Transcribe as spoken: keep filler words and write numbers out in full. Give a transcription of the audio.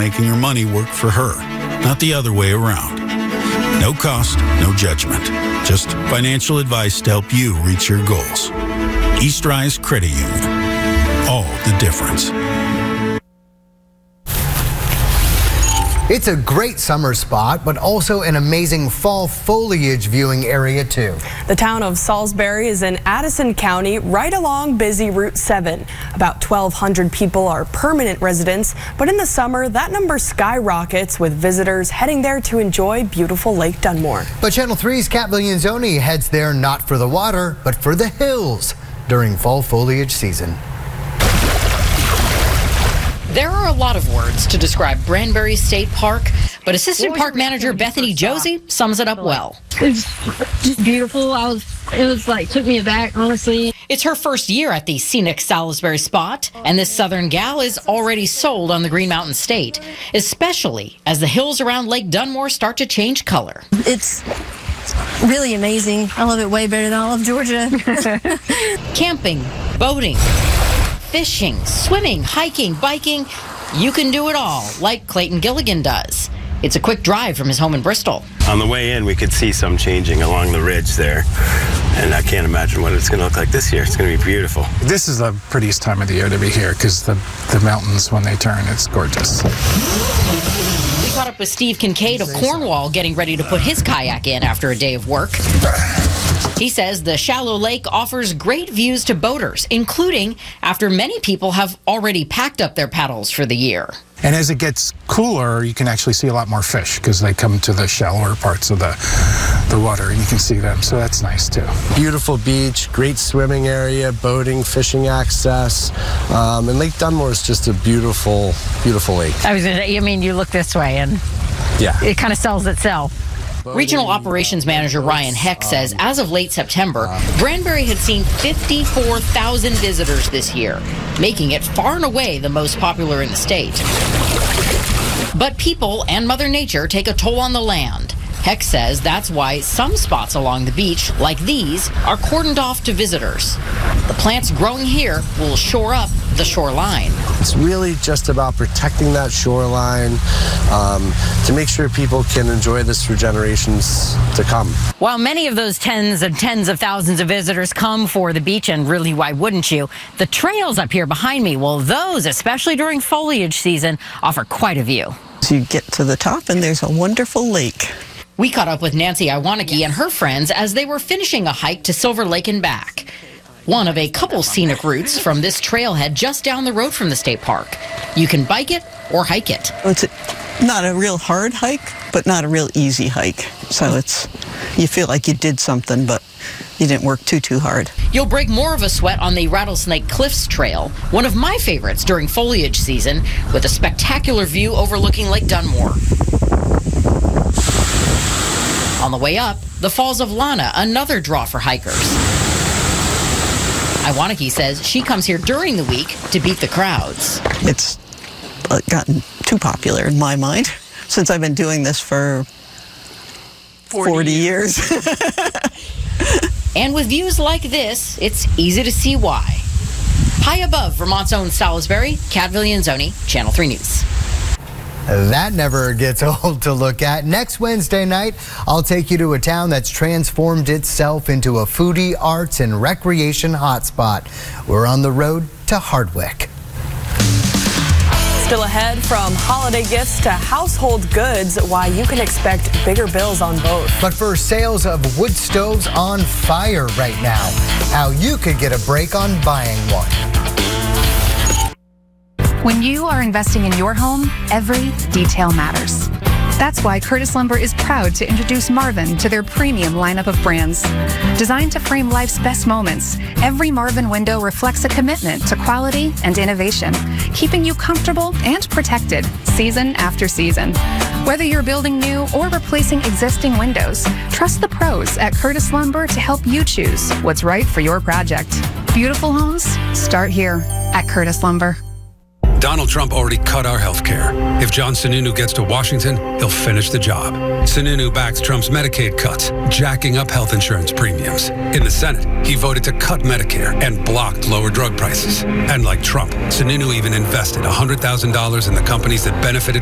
making her money work for her, not the other way around. No cost, no judgment. Just financial advice to help you reach your goals. East Rise Credit Union. All the difference. It's a great summer spot, but also an amazing fall foliage viewing area too. The town of Salisbury is in Addison County, right along busy Route seven. About twelve hundred people are permanent residents, but in the summer, that number skyrockets with visitors heading there to enjoy beautiful Lake Dunmore. But Channel three's Kat Villanzoni heads there not for the water, but for the hills during fall foliage season. There are a lot of words to describe Granbury State Park, but Assistant Park Manager Bethany Josie sums it up well. It's just beautiful. I was, it was like, took me aback, honestly. It's her first year at the scenic Salisbury spot, and this southern gal is already sold on the Green Mountain State, especially as the hills around Lake Dunmore start to change color. It's really amazing. I love it way better than I love Georgia. Camping, boating, fishing, swimming, hiking, biking, you can do it all, like Clayton Gilligan does. It's a quick drive from his home in Bristol. On the way in, we could see some changing along the ridge there, and I can't imagine what it's going to look like this year. It's going to be beautiful. This is the prettiest time of the year to be here because the, the mountains, when they turn, it's gorgeous. We caught up with Steve Kincaid of Cornwall getting ready to put his kayak in after a day of work. He says the shallow lake offers great views to boaters, including after many people have already packed up their paddles for the year. And as it gets cooler, you can actually see a lot more fish because they come to the shallower parts of the, the water and you can see them. So that's nice too. Beautiful beach, great swimming area, boating, fishing access. Um, and Lake Dunmore is just a beautiful, beautiful lake. I was going to say, I mean, you look this way and yeah, it kind of sells itself. Regional Operations Manager Ryan Heck says as of late September, Granbury had seen fifty-four thousand visitors this year, making it far and away the most popular in the state. But people and Mother Nature take a toll on the land. Heck says that's why some spots along the beach, like these, are cordoned off to visitors. The plants growing here will shore up the shoreline. It's really just about protecting that shoreline um, to make sure people can enjoy this for generations to come. While many of those tens and tens of thousands of visitors come for the beach, and really, why wouldn't you? The trails up here behind me, well, those, especially during foliage season, offer quite a view. So you get to the top and there's a wonderful lake. We caught up with Nancy Iwaniki and her friends as they were finishing a hike to Silver Lake and back. One of a couple scenic routes from this trailhead just down the road from the state park. You can bike it or hike it. It's not a real hard hike, but not a real easy hike. So it's, you feel like you did something, but you didn't work too, too hard. You'll break more of a sweat on the Rattlesnake Cliffs Trail, one of my favorites during foliage season, with a spectacular view overlooking Lake Dunmore. On the way up, the Falls of Lana, another draw for hikers. Iwaniki says she comes here during the week to beat the crowds. It's uh, gotten too popular in my mind since I've been doing this for forty years. And with views like this, it's easy to see why. High above Vermont's own Salisbury, Kat Villanzoni, Channel three News. That never gets old to look at. Next Wednesday night, I'll take you to a town that's transformed itself into a foodie, arts, and recreation hotspot. We're on the road to Hardwick. Still ahead, from holiday gifts to household goods, why you can expect bigger bills on both. But first, sales of wood stoves on fire right now. How you could get a break on buying one. When you are investing in your home, every detail matters. That's why Curtis Lumber is proud to introduce Marvin to their premium lineup of brands. Designed to frame life's best moments, every Marvin window reflects a commitment to quality and innovation, keeping you comfortable and protected season after season. Whether you're building new or replacing existing windows, trust the pros at Curtis Lumber to help you choose what's right for your project. Beautiful homes start here at Curtis Lumber. Donald Trump already cut our health care. If John Sununu gets to Washington, he'll finish the job. Sununu backs Trump's Medicaid cuts, jacking up health insurance premiums. In the Senate, he voted to cut Medicare and blocked lower drug prices. And like Trump, Sununu even invested one hundred thousand dollars in the companies that benefited